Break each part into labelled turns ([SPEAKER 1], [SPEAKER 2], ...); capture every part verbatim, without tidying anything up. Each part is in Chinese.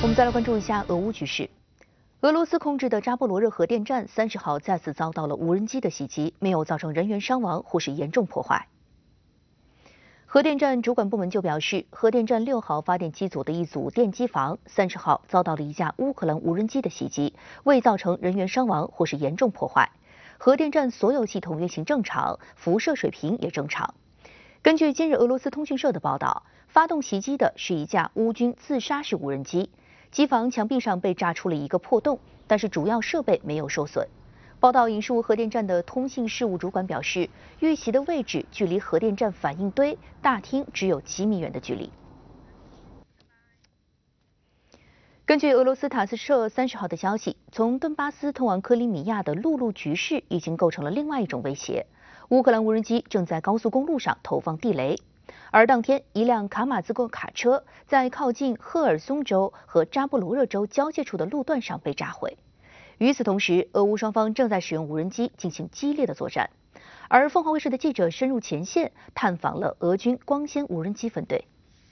[SPEAKER 1] 我们再来关注一下俄乌局势。俄罗斯控制的扎波罗热核电站三十号再次遭到了无人机的袭击，没有造成人员伤亡或是严重破坏。核电站主管部门就表示，核电站六号发电机组的一组电机房三十号遭到了一架乌克兰无人机的袭击，未造成人员伤亡或是严重破坏。核电站所有系统运行正常，辐射水平也正常。根据今日俄罗斯通讯社的报道，发动袭击的是一架乌军自杀式无人机，机房墙壁上被炸出了一个破洞，但是主要设备没有受损。报道引述核电站的通信事务主管表示，遇袭的位置距离核电站反应堆大厅只有几米远的距离。根据俄罗斯塔斯社三十号的消息，从顿巴斯通往克里米亚的陆路局势已经构成了另外一种威胁。乌克兰无人机正在高速公路上投放地雷，而当天一辆卡马兹戈卡车在靠近赫尔松州和扎波罗热州交界处的路段上被炸毁。与此同时，俄乌双方正在使用无人机进行激烈的作战。而凤凰卫视的记者深入前线，探访了俄军光纤无人机分队。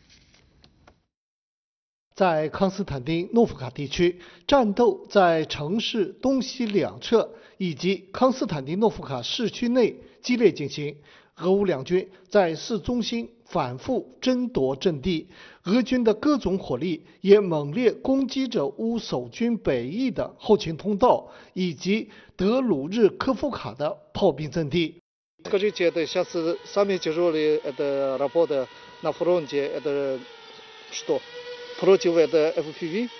[SPEAKER 2] 在康斯坦丁诺夫卡地区，战斗在城市东西两侧以及康斯坦丁诺夫卡市区内激烈进行。俄乌两军在市中心反复争夺阵地，俄军的各种火力也猛烈攻击着乌守军北翼的后勤通道以及德鲁日科夫卡的炮兵阵地。
[SPEAKER 3] Скажите, это сейчас самые тяжелые это работа на фронте, это что? Против это эф пи ви?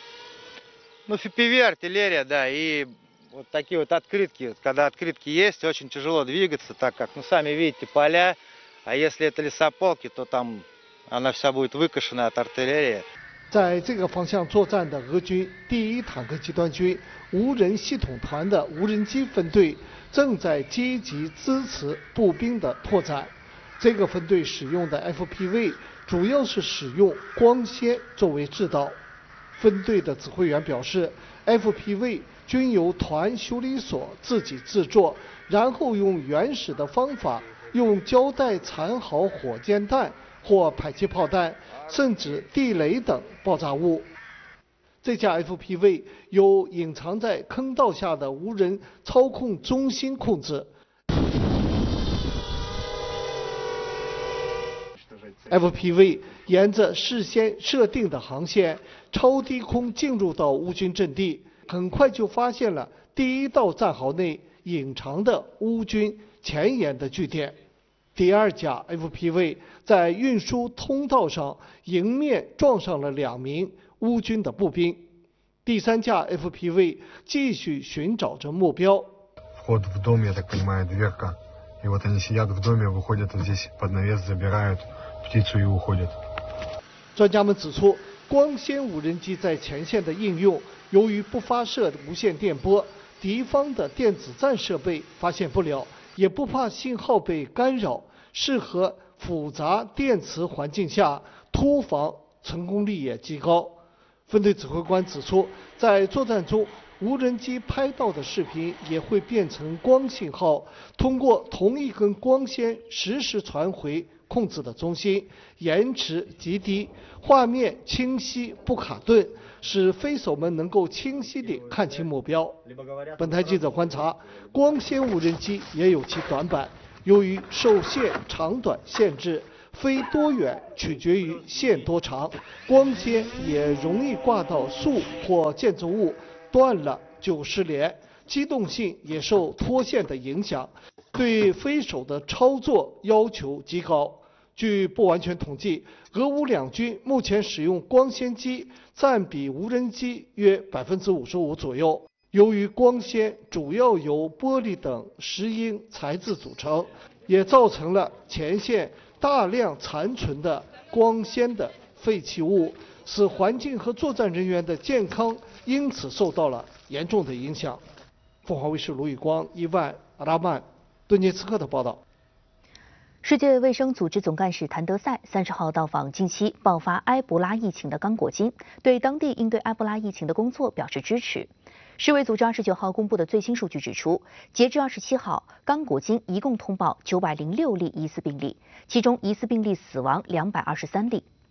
[SPEAKER 4] Ну, эф пи ви артиллерия, да, и вот такие вот открытки. Когда открытки есть, очень тяжело двигаться, так как, ну, сами видите, поля, а если это лесополки, то там она вся будет выкошена от артиллерии.
[SPEAKER 2] 在这个方向作战的俄军第一坦克集团军无人系统团的无人机分队正在积极支持步兵的拓展。这个分队使用的 F P V 主要是使用光纤作为制导。分队的指挥员表示 ，F P V 均由团修理所自己制作，然后用原始的方法，用胶带缠好火箭弹或迫击炮弹，甚至地雷等爆炸物。这架 F P V 由隐藏在坑道下的无人操控中心控制。F P V 沿着事先设定的航线，超低空进入到乌军阵地，很快就发现了第一道战壕内隐藏的乌军前沿的据点。第二架 F P V 在运输通道上迎面撞上了两名乌军的步兵。第三架 F P V 继续寻找着目标。
[SPEAKER 5] Вход в дом, я так понимаю, дверка. И вот они сидят в доме, выходят вот здесь под навес, забирают птицу и уходят.
[SPEAKER 2] 专家们指出，光纤无人机在前线的应用，由于不发射无线电波，敌方的电子战设备发现不了，也不怕信号被干扰，适合复杂电磁环境下突防，成功率也极高。分队指挥官指出，在作战中，无人机拍到的视频也会变成光信号，通过同一根光纤实时传回控制的中心，延迟极低，画面清晰不卡顿，使飞手们能够清晰地看清目标。本台记者观察，光纤无人机也有其短板，由于受线长短限制，飞多远取决于线多长，光纤也容易挂到树或建筑物，断了就失联，机动性也受脱线的影响，对飞手的操作要求极高。据不完全统计，俄乌两军目前使用光纤机占比无人机约百分之五十五左右。由于光纤主要由玻璃等石英材质组成，也造成了前线大量残存的光纤的废弃物，使环境和作战人员的健康因此受到了严重的影响。凤凰卫视卢宇光、伊万、阿拉曼、顿涅茨克的报道。
[SPEAKER 1] 世界卫生组织总干事谭德赛三十号到访近期爆发埃博拉疫情的刚果金，对当地应对埃博拉疫情的工作表示支持。世卫组织二十九号公布的最新数据指出，截至二十七号，刚果金一共通报九百零六例疑似病例，其中疑似病例死亡两百二十三例。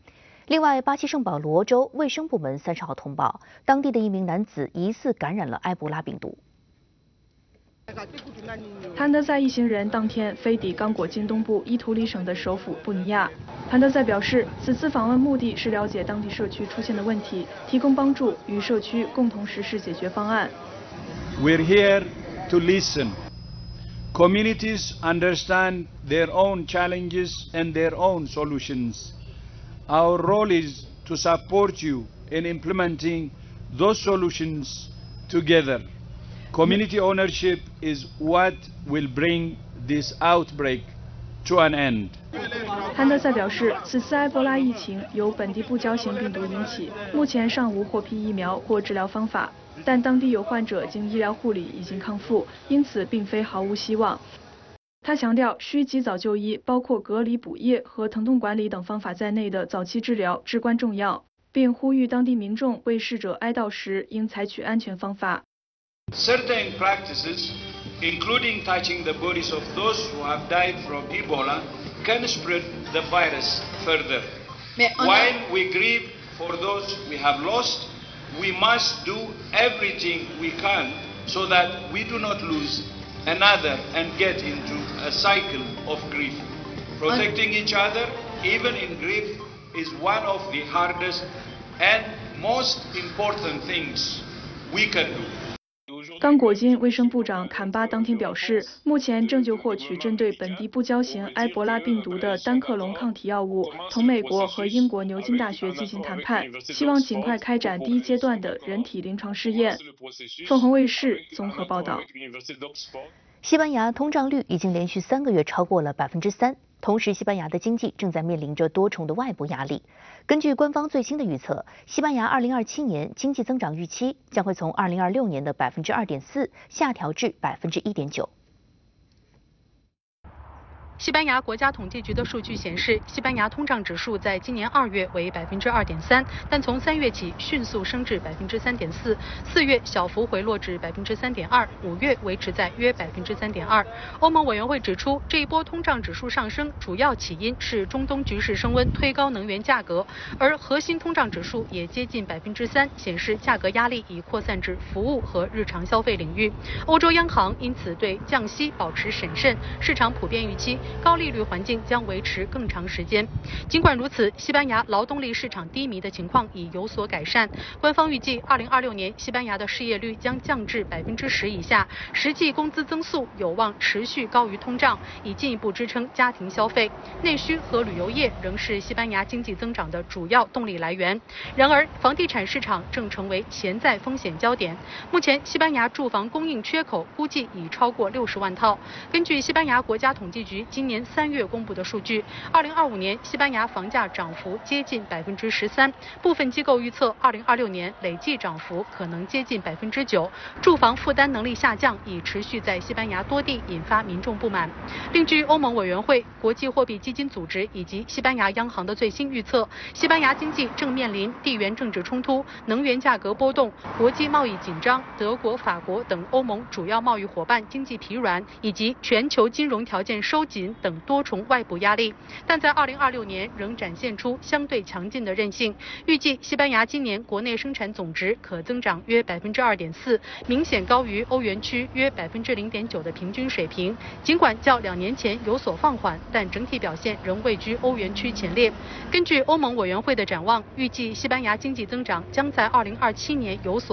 [SPEAKER 1] 另外，巴西圣保罗州卫生部门三十号通报，当地的一名男子疑似感染了埃博拉病毒。
[SPEAKER 6] 潘德赛一行人当天飞抵刚果金东部伊图里省的首府布尼亚。潘德赛表示，此次访问目的是了解当地社区出现的问题，提供帮助，与社区共同实施解决方案。
[SPEAKER 7] We're here to listen. Communities understand their own challenges and their own solutions. Our role is to support you in implementing those solutions together. Community ownership is what will bring this outbreak to an end.
[SPEAKER 6] 潘德赛表示，此次埃博拉疫情由本地不交型病毒引起，目前尚无获批疫苗或治疗方法，但当地有患者经医疗护理已经康复，因此并非毫无希望。他强调，需及早就医，包括隔离、补液和疼痛管理等方法在内的早期治疗至关重要，并呼吁当地民众为逝者哀悼时应采取安全方法。
[SPEAKER 7] Certain practices, including touching the bodies of those who have died from Ebola, can spread the virus further. While we grieve for those we have lost, we must do everything we can so that we do not lose another and get into a cycle of grief. Protecting each other, even in grief, is one of the hardest and most important things we can do.
[SPEAKER 6] 刚果金卫生部长坎巴当天表示，目前正就获取针对本地不交型埃博拉病毒的单克隆抗体药物，同美国和英国牛津大学进行谈判，希望尽快开展第一阶段的人体临床试验。凤凰卫视综合报道。
[SPEAKER 1] 西班牙通胀率已经连续三个月超过了百分之三，同时西班牙的经济正在面临着多重的外部压力。根据官方最新的预测，西班牙二零二七年经济增长预期将会从二零二六年的百分之二点四下调至百分之一点九。
[SPEAKER 8] 西班牙国家统计局的数据显示，西班牙通胀指数在今年二月为百分之二点三，但从三月起迅速升至百分之三点四，四月小幅回落至百分之三点二，五月维持在约百分之三点二。欧盟委员会指出，这一波通胀指数上升主要起因是中东局势升温，推高能源价格，而核心通胀指数也接近百分之三，显示价格压力已扩散至服务和日常消费领域。欧洲央行因此对降息保持审慎，市场普遍预期高利率环境将维持更长时间。尽管如此，西班牙劳动力市场低迷的情况已有所改善。官方预计，二零二六年西班牙的失业率将降至百分之十以下，实际工资增速有望持续高于通胀，以进一步支撑家庭消费。内需和旅游业仍是西班牙经济增长的主要动力来源。然而，房地产市场正成为潜在风险焦点。目前，西班牙住房供应缺口估计已超过六十万套。根据西班牙国家统计局今年三月公布的数据，二零二五年西班牙房价涨幅接近百分之十三，部分机构预测二零二六年累计涨幅可能接近百分之九。住房负担能力下降已持续在西班牙多地引发民众不满。另据欧盟委员会、国际货币基金组织以及西班牙央行的最新预测，西班牙经济正面临地缘政治冲突、能源价格波动、国际贸易紧张、德国、法国等欧盟主要贸易伙伴经济疲软以及全球金融条件收紧等多重外部压力，但在二零二六年仍展现出相对强劲的韧性。预计西班牙今年国内生产总值可增长约百分之二点四，明显高于欧元区约百分之零点九的平均水平。尽管较两年前有所放缓，但整体表现仍位居欧元区前列。根据欧盟委员会的展望，预计西班牙经济增长将在二零二七年有所